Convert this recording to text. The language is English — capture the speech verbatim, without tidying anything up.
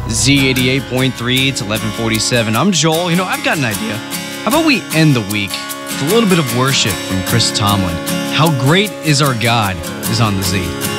Z eighty-eight point three, it's eleven forty-seven. I'm Joel. You know, I've got an idea. How about we end the week with a little bit of worship from Chris Tomlin? How Great Is Our God is on the Z.